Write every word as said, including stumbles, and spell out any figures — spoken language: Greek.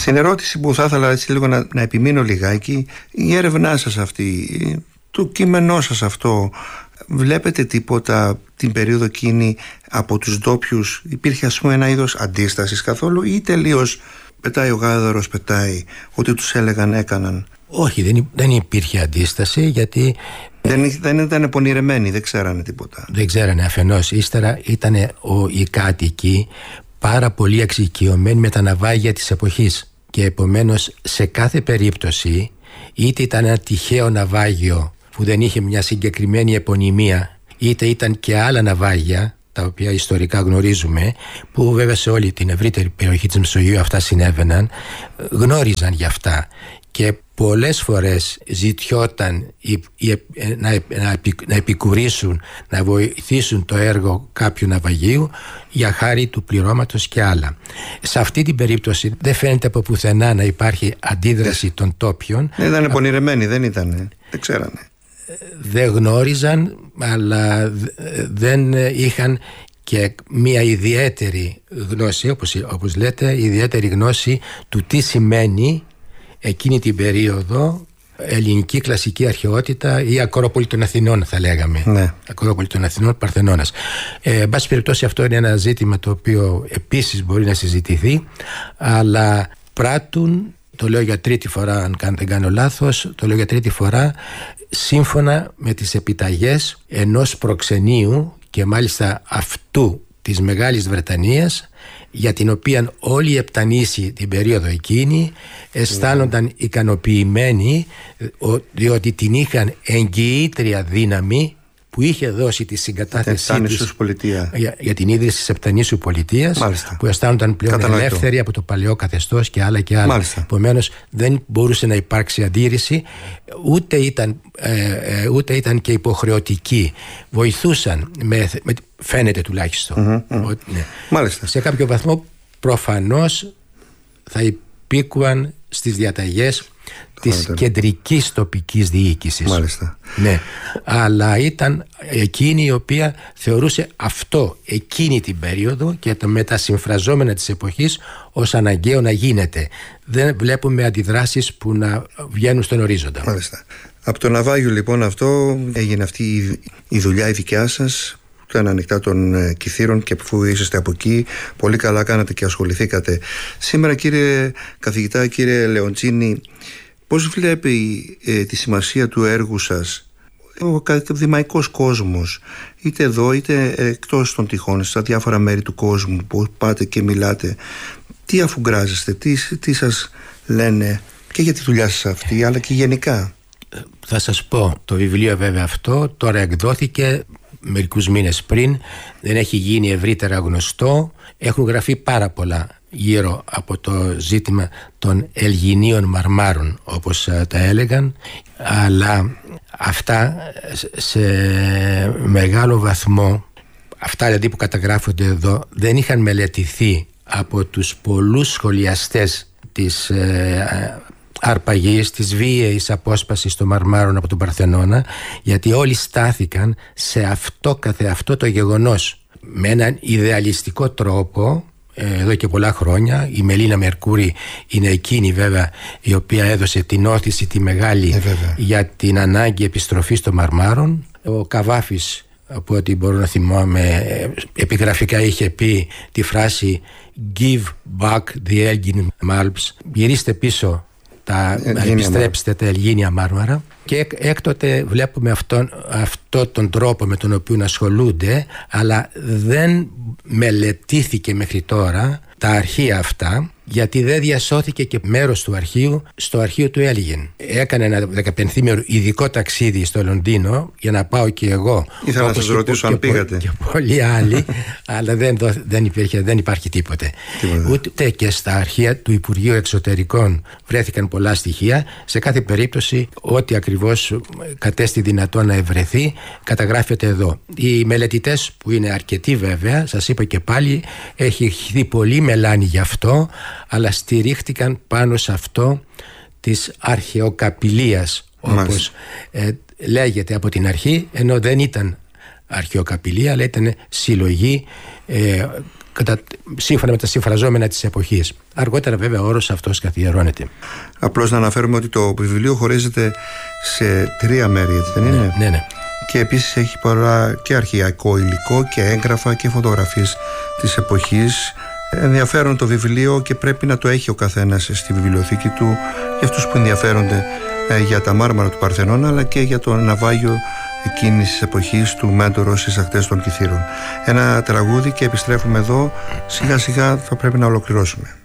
Στην ερώτηση που θα ήθελα έτσι λίγο να, να επιμείνω λιγάκι, η έρευνά σας αυτή, το κείμενό σας αυτό, βλέπετε τίποτα την περίοδο εκείνη από τους ντόπιους? Υπήρχε ας πούμε ένα είδος αντίστασης καθόλου, ή τελείως πετάει ο γάδαρος, πετάει, ό,τι τους έλεγαν έκαναν? Όχι, δεν, δεν υπήρχε αντίσταση, γιατί δεν, δεν ήταν πονηρεμένοι, δεν ξέρανε τίποτα. Δεν ξέρανε αφενός. Ύστερα ήταν οι κάτοικοι πάρα πολύ εξοικειωμένοι με τα ναυάγια της εποχής, και επομένως σε κάθε περίπτωση, είτε ήταν ένα τυχαίο ναυάγιο που δεν είχε μια συγκεκριμένη επωνυμία, είτε ήταν και άλλα ναυάγια τα οποία ιστορικά γνωρίζουμε, που βέβαια σε όλη την ευρύτερη περιοχή της Μεσογείου αυτά συνέβαιναν, γνώριζαν γι' αυτά. Και πολλές φορές ζητιόταν να, να, να επικουρήσουν, να βοηθήσουν το έργο κάποιου ναυαγίου για χάρη του πληρώματος και άλλα. Σε αυτή την περίπτωση δεν φαίνεται από πουθενά να υπάρχει αντίδραση των τόπιων. Δεν ήταν πονηρεμένοι, δεν ήταν, δεν ξέρανε. Δεν γνώριζαν, αλλά δεν είχαν και μια ιδιαίτερη γνώση, όπως, όπως λέτε, ιδιαίτερη γνώση του τι σημαίνει εκείνη την περίοδο ελληνική κλασική αρχαιότητα, ή Ακρόπολη των Αθηνών θα λέγαμε. Ναι. Ακρόπολη των Αθηνών, Παρθενώνας. Ε, εν πάση περιπτώσει, αυτό είναι ένα ζήτημα το οποίο επίσης μπορεί να συζητηθεί, αλλά πράττουν, το λέω για τρίτη φορά αν δεν κάνω λάθος, το λέω για τρίτη φορά, σύμφωνα με τις επιταγές ενός προξενείου, και μάλιστα αυτού της Μεγάλης Βρετανίας, για την οποία όλοι οι Επτανήσοι την περίοδο εκείνη αισθάνονταν mm. ικανοποιημένοι, διότι την είχαν εγγυήτρια δύναμη που είχε δώσει τη συγκατάθεσή της για, για την ίδρυση της Επτανήσιου Πολιτείας. Μάλιστα. Που αισθάνονταν πλέον Κατανοητό. ελεύθεροι από το παλαιό καθεστώς και άλλα και άλλα. Επομένως δεν μπορούσε να υπάρξει αντίρρηση, ούτε ήταν, ε, ε, ούτε ήταν και υποχρεωτική. Βοηθούσαν, με, με, φαίνεται τουλάχιστον. Mm-hmm, mm. Ότι, ναι. Μάλιστα. Σε κάποιο βαθμό προφανώς θα υπήκουαν στις διαταγές της Μάλιστα. κεντρικής τοπικής διοίκησης. Μάλιστα. Ναι. Αλλά ήταν εκείνη η οποία θεωρούσε αυτό εκείνη την περίοδο και τα μετασυμφραζόμενα της εποχής ως αναγκαίο να γίνεται. Δεν βλέπουμε αντιδράσεις που να βγαίνουν στον ορίζοντα. Μάλιστα. Από το ναυάγιο λοιπόν αυτό έγινε αυτή η δουλειά η δικιά σας, ήταν ανοιχτά των Κιθήρων, και αφού είσαστε από εκεί, πολύ καλά κάνατε και ασχοληθήκατε. Σήμερα, κύριε καθηγητά, κύριε Λεοντσίνη, πώς βλέπει ε, τη σημασία του έργου σας ο ακαδημαϊκός κόσμος, είτε εδώ είτε εκτός των τυχών, στα διάφορα μέρη του κόσμου που πάτε και μιλάτε? Τι αφουγκράζεστε, τι, τι σας λένε και για τη δουλειά σας αυτή, αλλά και γενικά? Θα σας πω, το βιβλίο βέβαια αυτό τώρα εκδόθηκε μερικούς μήνες πριν, δεν έχει γίνει ευρύτερα γνωστό. Έχουν γραφεί πάρα πολλά γύρω από το ζήτημα των Ελγινίων Μαρμάρων, όπως τα έλεγαν, αλλά αυτά σε μεγάλο βαθμό, αυτά δηλαδή που καταγράφονται εδώ, δεν είχαν μελετηθεί από τους πολλούς σχολιαστές της ε, αρπαγής, της βίαιης απόσπασης των Μαρμάρων από τον Παρθενώνα, γιατί όλοι στάθηκαν σε αυτό καθεαυτό το γεγονός με έναν ιδεαλιστικό τρόπο εδώ και πολλά χρόνια. Η Μελίνα Μερκούρη είναι εκείνη βέβαια η οποία έδωσε την όθηση τη μεγάλη ε, για την ανάγκη επιστροφής των Μαρμάρων. Ο Καβάφης, από ό,τι μπορώ να θυμάμαι, επιγραφικά είχε πει τη φράση «Give back the Elgin Marbles», γυρίστε πίσω τα, επιστρέψτε τα Ελγίνια Μάρμαρα. Και έκτοτε βλέπουμε αυτόν, αυτό τον τρόπο με τον οποίο ασχολούνται, αλλά δεν μελετήθηκε μέχρι τώρα τα αρχεία αυτά, γιατί δεν διασώθηκε και μέρος του αρχείου στο αρχείο του Έλγιν. Έκανε ένα δεκαπενθήμερο ειδικό ταξίδι στο Λονδίνο για να πάω και εγώ. Ήθελα να σας ρωτήσω αν πήγατε. Και πολλοί άλλοι, αλλά δεν, δεν, υπήρχε, δεν υπάρχει τίποτε. Τίποτε. Ούτε και στα αρχεία του Υπουργείου Εξωτερικών βρέθηκαν πολλά στοιχεία. Σε κάθε περίπτωση, ό,τι ακριβώς κατέστη δυνατό να ευρεθεί, καταγράφεται εδώ. Οι μελετητές, που είναι αρκετοί βέβαια, σας είπα και πάλι, έχει χυθεί πολύ μελάνη γι' αυτό, αλλά στηρίχτηκαν πάνω σε αυτό της αρχαιοκαπηλείας, όπως ε, λέγεται από την αρχή, ενώ δεν ήταν αρχαιοκαπηλεία, αλλά ήταν συλλογή ε, κατά, σύμφωνα με τα συμφραζόμενα της εποχής. Αργότερα βέβαια ο όρος αυτός καθιερώνεται. Απλώς να αναφέρουμε ότι το βιβλίο χωρίζεται σε τρία μέρη, έτσι δεν είναι? Ναι, ναι, ναι. Και επίσης έχει πολλά και αρχαιακό υλικό και έγγραφα και φωτογραφίες της εποχής. Ενδιαφέρον το βιβλίο και πρέπει να το έχει ο καθένας στη βιβλιοθήκη του, για αυτούς που ενδιαφέρονται ε, για τα μάρμαρα του Παρθενώνα, αλλά και για το ναυάγιο εκείνης της εποχής του Μέντορος στις ακτές των Κιθήρων. Ένα τραγούδι και επιστρέφουμε εδώ. Σιγά σιγά θα πρέπει να ολοκληρώσουμε.